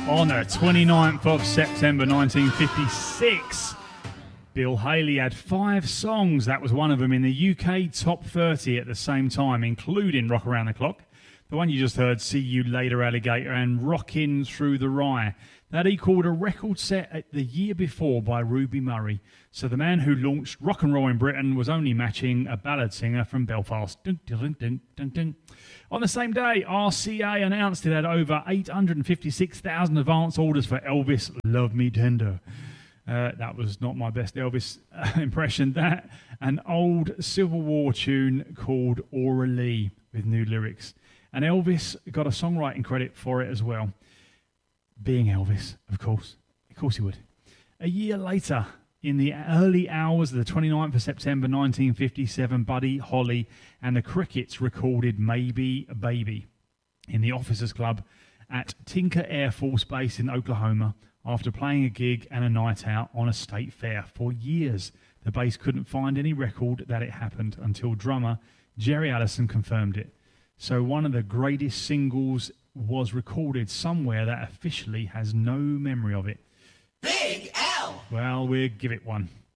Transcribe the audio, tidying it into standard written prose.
On the 29th of September 1956, Bill Haley had 5 songs. That was one of them in the UK Top 30 at the same time, including Rock Around the Clock. The one you just heard, See You Later Alligator, and Rockin' Through the Rye. That equalled a record set the year before by Ruby Murray. So the man who launched rock and roll in Britain was only matching a ballad singer from Belfast. Dun, dun, dun, dun, dun. On the same day, RCA announced it had over 856,000 advance orders for Elvis' Love Me Tender. That was not my best Elvis impression. That, an old Civil War tune called Aura Lee with new lyrics. And Elvis got a songwriting credit for it as well. Being Elvis, of course he would. A year later, in the early hours of the 29th of September 1957, Buddy Holly and the Crickets recorded Maybe Baby in the Officers Club at Tinker Air Force Base in Oklahoma after playing a gig and a night out on a state fair. For years, the base couldn't find any record that it happened until drummer Jerry Allison confirmed it. So one of the greatest singles was recorded somewhere that officially has no memory of it. Big L! Well, we'll give it one.